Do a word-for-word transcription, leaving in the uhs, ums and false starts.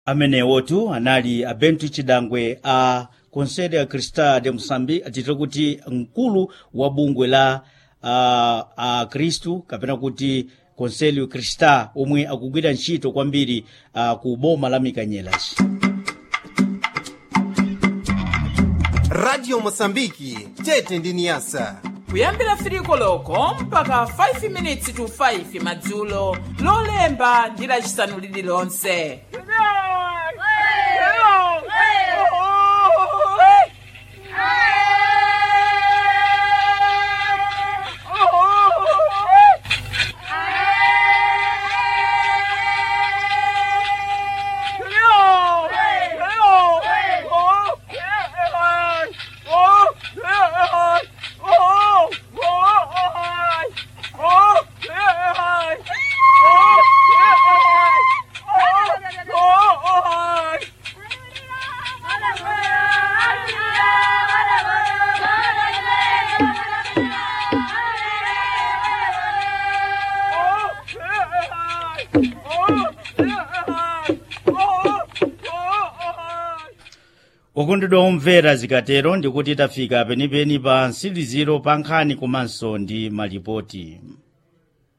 amenewotu anali abentu chidangwe a Conselho Cristã de Moçambique atitira kuti mkulu wa bungwe la a, a Kristu kapena kuti Conselho Cristã omwe akugwira ntchito kwambiri uh, ku boma la Mikanyelas. Radio Mosambiki tete ndi Niasa kuyambira firiko loko mpaka five minutes to five madzulo lolemba ndi lachisanu lililonse. Okondedwa omvera zikatero ndikuti tafika penipeni pa msiziro pa nkhani komanso ndi malipoti.